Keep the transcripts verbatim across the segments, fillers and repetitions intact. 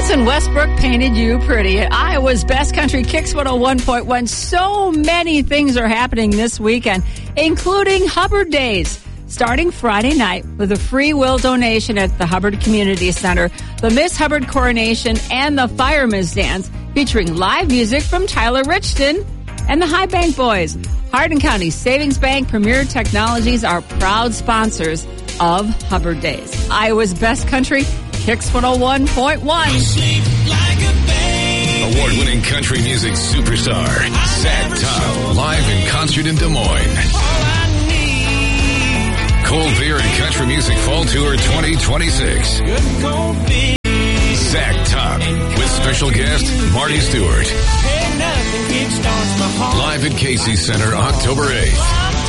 Jason Westbrook painted you pretty at Iowa's Best Country Kicks one oh one point one. So many things are happening this weekend, including Hubbard Days. Starting Friday night with a free will donation at the Hubbard Community Center, the Miss Hubbard Coronation, and the Fireman's Dance, featuring live music from Tyler Richton and the High Bank Boys. Hardin County Savings Bank, Premier Technologies are proud sponsors of Hubbard Days. Iowa's Best Country Kicks one oh one point one. Award-winning country music superstar, Zach Top, live in concert in Des Moines. Cold Beer and Country Music Fall Tour twenty twenty-six. Zach Top with special guest Marty Stewart. Live at Casey's Center October eighth.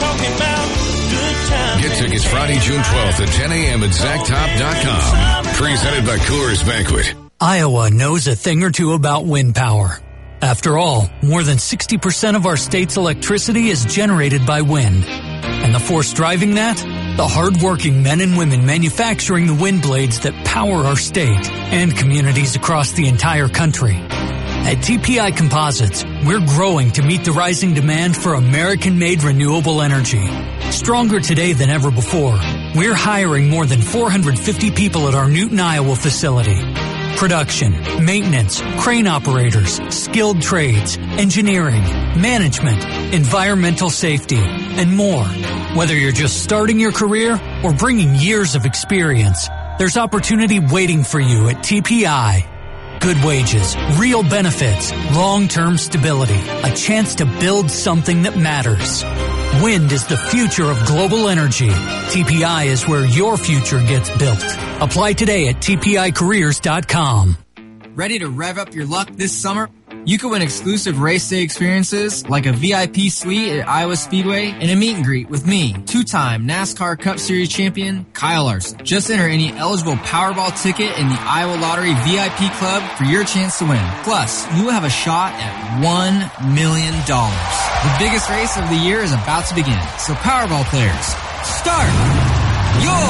Get tickets Friday, June twelfth at ten a.m. at zack top dot com. Presented by Coors Banquet. Iowa knows a thing or two about wind power. After all, more than sixty percent of our state's electricity is generated by wind. And the force driving that? The hard-working men and women manufacturing the wind blades that power our state and communities across the entire country. At T P I Composites, we're growing to meet the rising demand for American-made renewable energy. Stronger today than ever before, we're hiring more than four hundred fifty people at our Newton, Iowa facility. Production, maintenance, crane operators, skilled trades, engineering, management, environmental safety, and more. Whether you're just starting your career or bringing years of experience, there's opportunity waiting for you at T P I. Good wages, real benefits, long-term stability, a chance to build something that matters. Wind is the future of global energy. T P I is where your future gets built. Apply today at T P I careers dot com. Ready to rev up your luck this summer? You can win exclusive race day experiences like a V I P suite at Iowa Speedway and a meet and greet with me, two-time NASCAR Cup Series champion Kyle Larson. Just enter any eligible Powerball ticket in the Iowa Lottery V I P Club for your chance to win. Plus, you will have a shot at one million dollars. The biggest race of the year is about to begin. So Powerball players, start your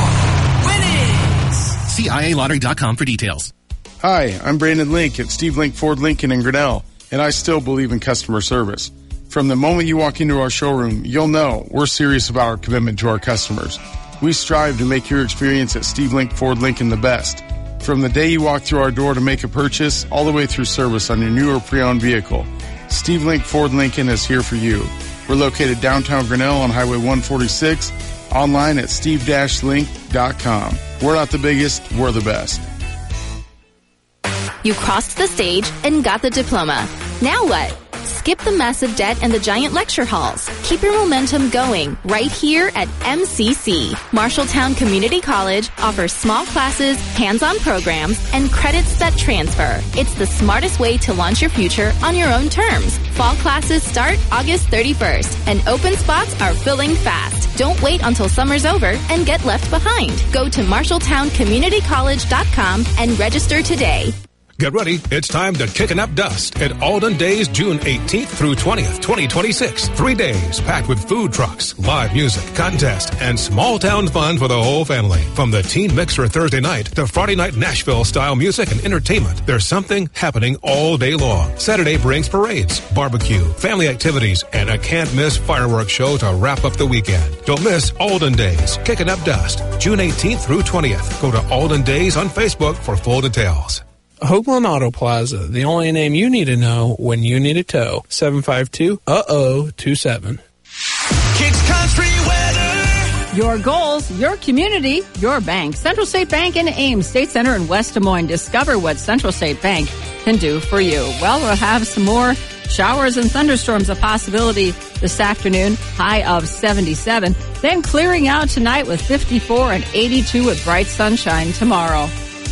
winnings! See I A lottery dot com for details. Hi, I'm Brandon Link at Steve Link Ford Lincoln in Grinnell, and I still believe in customer service. From the moment you walk into our showroom, you'll know we're serious about our commitment to our customers. We strive to make your experience at Steve Link Ford Lincoln the best. From the day you walk through our door to make a purchase, all the way through service on your new or pre-owned vehicle, Steve Link Ford Lincoln is here for you. We're located downtown Grinnell on Highway one forty-six, online at steve dash link dot com. We're not the biggest, we're the best. You crossed the stage and got the diploma. Now what? Skip the massive debt and the giant lecture halls. Keep your momentum going right here at M C C. Marshalltown Community College offers small classes, hands-on programs, and credits that transfer. It's the smartest way to launch your future on your own terms. Fall classes start August thirty-first, and open spots are filling fast. Don't wait until summer's over and get left behind. Go to marshalltown community college dot com and register today. Get ready. It's time to Kickin' Up Dust at Alden Days, June eighteenth through twentieth, twenty twenty-six. Three days packed with food trucks, live music, contest, and small town fun for the whole family. From the Teen Mixer Thursday night to Friday night Nashville-style music and entertainment, there's something happening all day long. Saturday brings parades, barbecue, family activities, and a can't-miss fireworks show to wrap up the weekend. Don't miss Alden Days, Kickin' Up Dust, June eighteenth through twentieth. Go to Alden Days on Facebook for full details. Hoagland Auto Plaza, the only name you need to know when you need a tow. seven five two, uh oh, two seven. Kicks Country Weather. Your goals, your community, your bank. Central State Bank in Ames, State Center in West Des Moines. Discover what Central State Bank can do for you. Well, we'll have some more showers and thunderstorms, a possibility this afternoon, high of seventy-seven. Then clearing out tonight with fifty-four and eighty-two with bright sunshine tomorrow.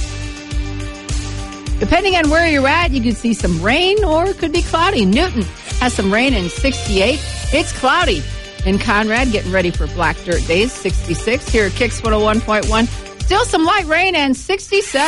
Depending on where you're at, you could see some rain or it could be cloudy. Newton has some rain in sixty-eight. It's cloudy. In Conrad, getting ready for Black Dirt Days, sixty-six. Here at Kicks one oh one point one, still some light rain and sixty-seven.